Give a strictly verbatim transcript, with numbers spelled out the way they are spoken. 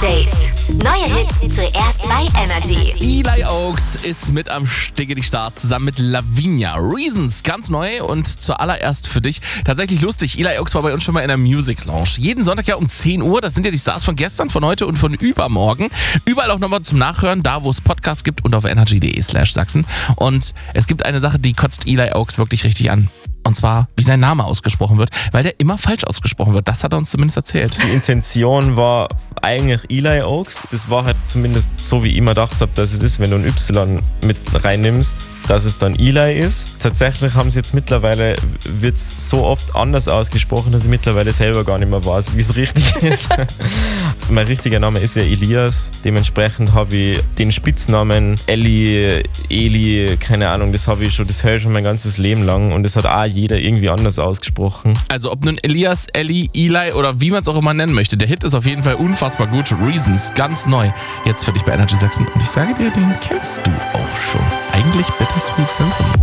Update. Neue Hits zuerst bei Energy. Eli Oaks ist mit am Stiggity-Start zusammen mit Lavinia. Reasons, ganz neu und zuallererst für dich. Tatsächlich lustig, Eli Oaks war bei uns schon mal in der Music Lounge. Jeden Sonntag ja um zehn Uhr, das sind ja die Stars von gestern, von heute und von übermorgen. Überall auch nochmal zum Nachhören, da wo es Podcasts gibt und auf energy.de slash Sachsen. Und es gibt eine Sache, die kotzt Eli Oaks wirklich richtig an. Und zwar, wie sein Name ausgesprochen wird, weil der immer falsch ausgesprochen wird. Das hat er uns zumindest erzählt. Die Intention war eigentlich Eli Oaks. Das war halt zumindest so, wie ich mir gedacht habe, dass es ist, wenn du ein Y mit reinnimmst, dass es dann Eli ist. Tatsächlich haben sie jetzt mittlerweile, wird es so oft anders ausgesprochen, dass ich mittlerweile selber gar nicht mehr weiß, wie es richtig ist. Mein richtiger Name ist ja Elias. Dementsprechend habe ich den Spitznamen Eli, Eli, keine Ahnung, das habe ich schon, das höre ich schon mein ganzes Leben lang und das hat auch jeder irgendwie anders ausgesprochen. Also ob nun Elias, Ellie, Eli oder wie man es auch immer nennen möchte, der Hit ist auf jeden Fall unfassbar gut. Reasons, ganz neu. Jetzt für dich bei Energy Sachsen. Und ich sage dir, den kennst du auch schon. Eigentlich Bittersweet Symphony.